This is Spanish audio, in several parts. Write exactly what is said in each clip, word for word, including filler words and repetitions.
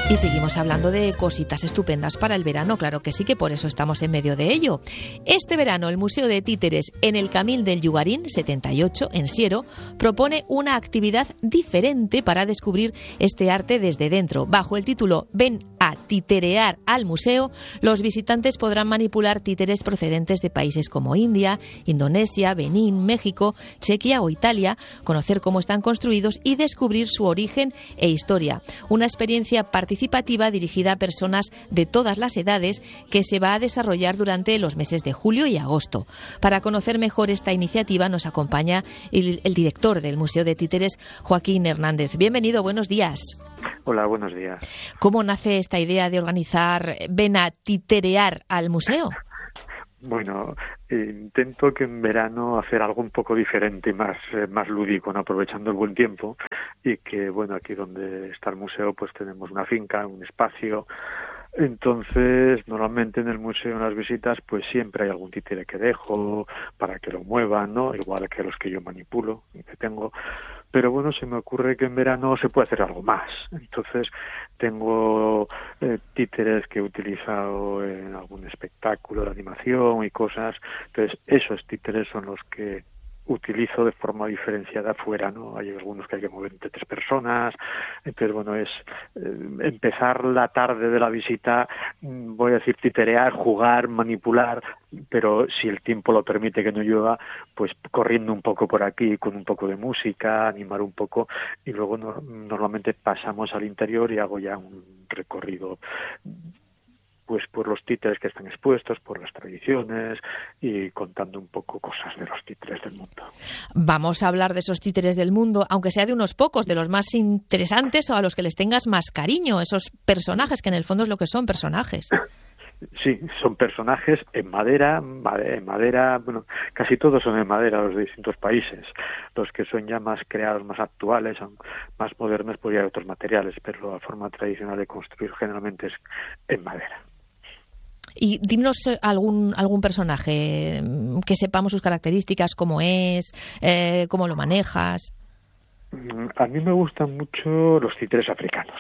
Y seguimos hablando de cositas estupendas para el verano, claro que sí, que por eso estamos en medio de ello. Este verano el Museo de Títeres en el Camil del Llugarín setenta y ocho, en Siero, propone una actividad diferente para descubrir este arte desde dentro. Bajo el título Ven a titerear al museo, los visitantes podrán manipular títeres procedentes de países como India, Indonesia, Benín, México, Chequia o Italia, conocer cómo están construidos y descubrir su origen e historia. Una experiencia participativa dirigida a personas de todas las edades que se va a desarrollar durante los meses de julio y agosto. Para conocer mejor esta iniciativa nos acompaña el, el director del Museo de Títeres, Joaquín Hernández. Bienvenido, buenos días. Hola, buenos días. ¿Cómo nace esta idea de organizar Ven a titerear al museo? Bueno, intento que en verano hacer algo un poco diferente y más, eh, más lúdico, ¿no? Aprovechando el buen tiempo, y que, bueno, aquí donde está el museo pues tenemos una finca, un espacio. Entonces, normalmente en el museo, en las visitas, pues siempre hay algún títere que dejo para que lo muevan, ¿no? Igual que los que yo manipulo y que tengo. Pero bueno, se me ocurre que en verano se puede hacer algo más. Entonces, tengo eh, títeres que he utilizado en algún espectáculo de animación y cosas. Entonces, esos títeres son los que utilizo de forma diferenciada afuera, ¿no? Hay algunos que hay que mover entre tres personas. Entonces, bueno, es eh, empezar la tarde de la visita, voy a decir titerear, jugar, manipular, pero si el tiempo lo permite, que no llueva, pues corriendo un poco por aquí con un poco de música, animar un poco, y luego no, normalmente pasamos al interior y hago ya un recorrido pues por los títeres que están expuestos, por las tradiciones y contando un poco cosas de los títeres del mundo. Vamos a hablar de esos títeres del mundo, aunque sea de unos pocos, de los más interesantes o a los que les tengas más cariño, esos personajes que en el fondo es lo que son, personajes. Sí, son personajes en madera, en madera, bueno, casi todos son en madera, los de distintos países. Los que son ya más creados, más actuales, son más modernos, podría haber otros materiales, pero la forma tradicional de construir generalmente es en madera. Y dinos algún algún personaje que sepamos sus características, cómo es, eh, cómo lo manejas. A mí me gustan mucho los títeres africanos.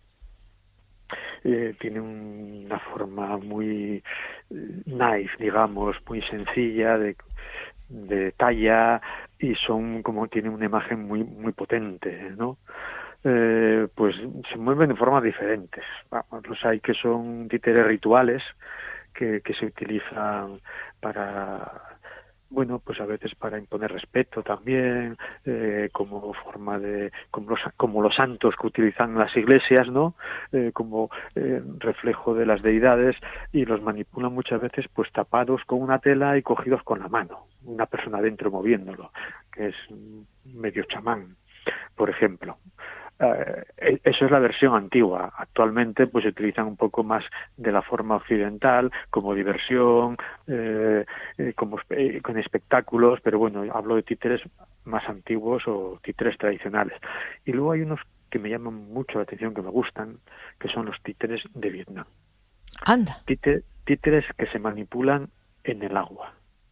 Eh, tiene una forma muy nice, digamos, muy sencilla de, de talla, y son como tienen una imagen muy muy potente, ¿no? Eh, pues se mueven de formas diferentes. Vamos, los hay que son títeres rituales que, que se utilizan para, bueno, pues a veces para imponer respeto también, eh, como forma de, como los, como los santos que utilizan las iglesias, ¿no? Eh, como eh, reflejo de las deidades, y los manipulan muchas veces pues tapados con una tela y cogidos con la mano, una persona dentro moviéndolo, que es medio chamán, por ejemplo. Uh, eso es la versión antigua. Actualmente pues se utilizan un poco más de la forma occidental, como diversión, eh, eh, como eh, con espectáculos, pero bueno, hablo de títeres más antiguos o títeres tradicionales. Y luego hay unos que me llaman mucho la atención, que me gustan, que son los títeres de Vietnam. Anda. Títer, títeres que se manipulan en el agua.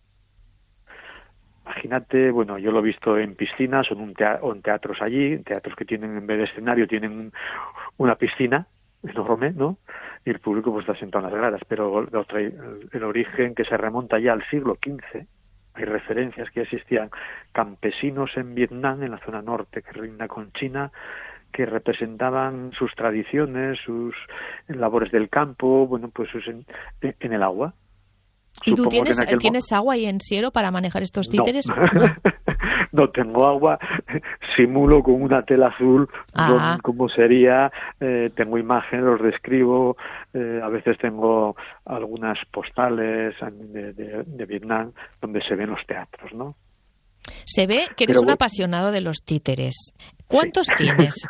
Imagínate, bueno, yo lo he visto en piscinas o en, un tea- o en teatros allí, en teatros que tienen, en vez de escenario, tienen un, una piscina enorme, ¿no? Y el público pues está sentado en las gradas, pero el, el, el origen, que se remonta ya al siglo quince, hay referencias que existían campesinos en Vietnam, en la zona norte que rinda con China, que representaban sus tradiciones, sus labores del campo, bueno, pues en, en el agua. ¿Y tú tienes, aquel... tienes agua ahí en Siero para manejar estos títeres? No, no. No tengo agua, simulo con una tela azul ah. cómo sería, eh, tengo imágenes, los describo, eh, a veces tengo algunas postales de, de, de Vietnam donde se ven los teatros, ¿no? Se ve que eres Pero, un apasionado de los títeres. ¿Cuántos sí. tienes?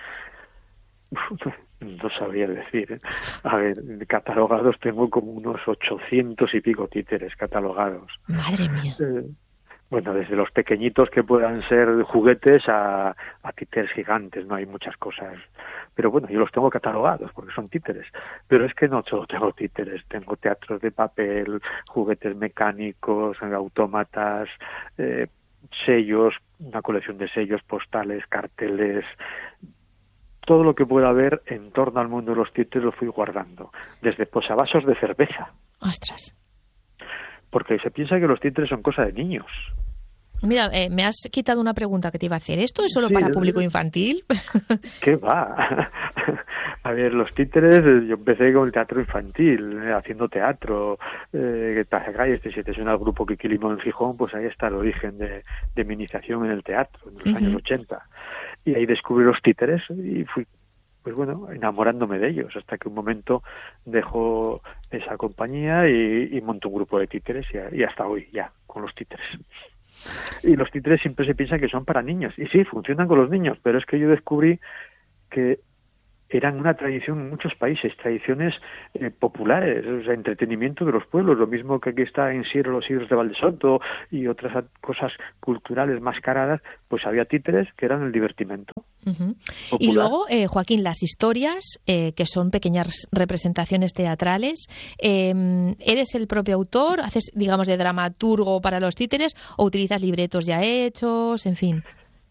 No sabría decir, ¿eh? A ver, catalogados tengo como unos ochocientos y pico títeres catalogados. Madre mía. Eh, bueno, desde los pequeñitos que puedan ser juguetes a, a títeres gigantes, no hay muchas cosas. Pero bueno, yo los tengo catalogados porque son títeres. Pero es que no solo tengo títeres, tengo teatros de papel, juguetes mecánicos, autómatas, eh, sellos, una colección de sellos, postales, carteles, todo lo que pueda haber en torno al mundo de los títeres lo fui guardando, desde posavasos de cerveza. ¡Ostras! Porque se piensa que los títeres son cosa de niños. Mira, eh, me has quitado una pregunta que te iba a hacer. ¿Esto es solo sí, para público infantil? ¿Qué va? A ver, los títeres, yo empecé con el teatro infantil, eh, haciendo teatro, eh, Pasacalles, si te suena el grupo Quiquilimo en Gijón, pues ahí está el origen de, de mi iniciación en el teatro, en los uh-huh. años ochenta. Y ahí descubrí los títeres y fui, pues bueno, enamorándome de ellos, hasta que un momento dejó esa compañía y, y montó un grupo de títeres y, y hasta hoy ya, con los títeres. Y los títeres siempre se piensa que son para niños. Y sí, funcionan con los niños, pero es que yo descubrí que eran una tradición en muchos países, tradiciones eh, populares, o sea, entretenimiento de los pueblos, lo mismo que aquí está en Siero los Siglos de Valdesoto y otras cosas culturales mascaradas, pues había títeres que eran el divertimento. Uh-huh. Y luego, eh, Joaquín, las historias, eh, que son pequeñas representaciones teatrales, eh, ¿eres el propio autor? ¿Haces, digamos, de dramaturgo para los títeres o utilizas libretos ya hechos? En fin.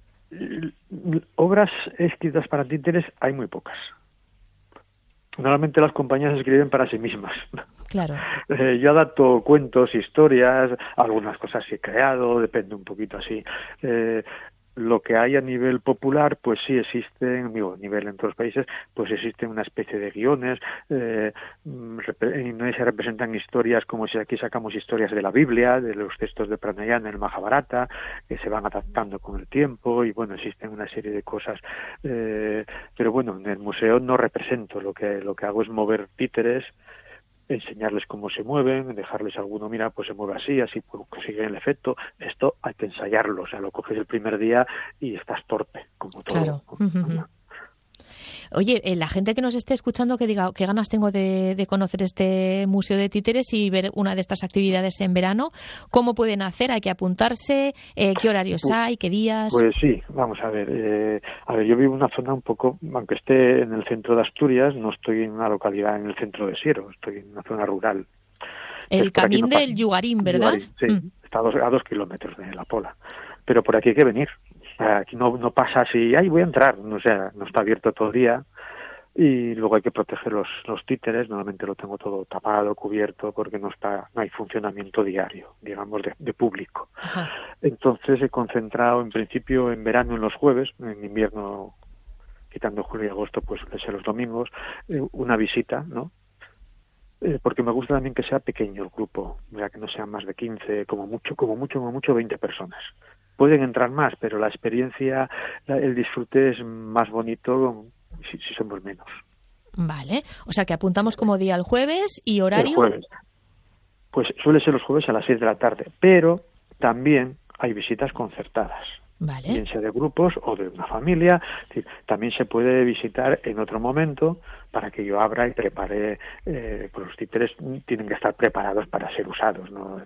Obras escritas para títeres hay muy pocas. Normalmente las compañías escriben para sí mismas. Claro. Eh, yo adapto cuentos, historias, algunas cosas he creado, depende un poquito así. Eh, lo que hay a nivel popular, pues sí existen, digo, a nivel en todos los países, pues existen una especie de guiones, eh, rep- se representan historias como si aquí sacamos historias de la Biblia, de los textos de Pranayana, el Mahabharata, que se van adaptando con el tiempo, y bueno, existen una serie de cosas, eh, pero bueno, en el museo no represento, lo que, lo que hago es mover títeres, enseñarles cómo se mueven, dejarles alguno, mira, pues se mueve así, así pues, consiguen el efecto. Esto hay que ensayarlo, o sea, lo coges el primer día y estás torpe, como todo. Claro. Uh-huh. Oye, eh, la gente que nos esté escuchando que diga qué ganas tengo de, de conocer este Museo de Títeres y ver una de estas actividades en verano, ¿cómo pueden hacer? ¿Hay que apuntarse? Eh, ¿Qué horarios pues, hay? ¿Qué días? Pues sí, vamos a ver. Eh, a ver, yo vivo en una zona un poco, aunque esté en el centro de Asturias, no estoy en una localidad en el centro de Siero, estoy en una zona rural. El camino no del Yugarín, ¿verdad? Yugarín, sí, mm. está a dos, a dos kilómetros de La Pola. Pero por aquí hay que venir. Aquí no, no pasa así, ay, voy a entrar, no, o sea, no está abierto todo el día y luego hay que proteger los, los títeres, normalmente lo tengo todo tapado, cubierto, porque no está, no hay funcionamiento diario, digamos, de, de público. Ajá. Entonces he concentrado en principio en verano en los jueves, en invierno, quitando julio y agosto, pues suele ser los domingos, eh, una visita, ¿no? Eh, porque me gusta también que sea pequeño el grupo, o sea, que no sean más de quince, como mucho, como mucho, como mucho veinte personas. Pueden entrar más, pero la experiencia, la, el disfrute es más bonito si, si somos menos. Vale, o sea que apuntamos como día el jueves y horario. El jueves. Pues suele ser los jueves a las seis de la tarde, pero también hay visitas concertadas. Vale. Bien sea de grupos o de una familia. Es decir, también se puede visitar en otro momento para que yo abra y prepare, eh, pues los títeres tienen que estar preparados para ser usados, ¿no?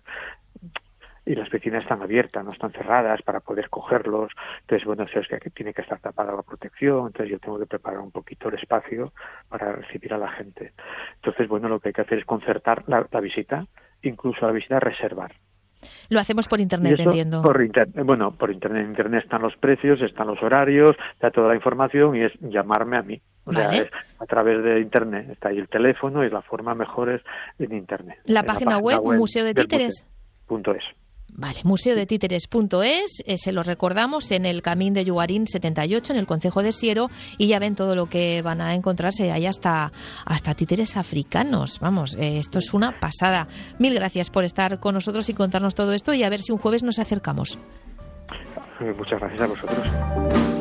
Y las piscinas están abiertas, no están cerradas para poder cogerlos. Entonces, bueno, es que tiene que estar tapada la protección, entonces yo tengo que preparar un poquito el espacio para recibir a la gente. Entonces, bueno, lo que hay que hacer es concertar la, la visita, incluso la visita reservar. Lo hacemos por internet, entiendo. Por internet, bueno, por internet, en internet están los precios, están los horarios, está toda la información y es llamarme a mí. O vale. sea, es a través de internet, está ahí el teléfono y la forma mejor es en internet. La, en página, la página web, web Museo de Títeres. Punto es. Vale, museo de títeres punto es, eh, se lo recordamos, en el Camín de Yugarín setenta y ocho, en el concejo de Siero, y ya ven todo lo que van a encontrarse. Hay hasta, hasta títeres africanos. Vamos, eh, esto es una pasada. Mil gracias por estar con nosotros y contarnos todo esto, y a ver si un jueves nos acercamos. Muchas gracias a vosotros.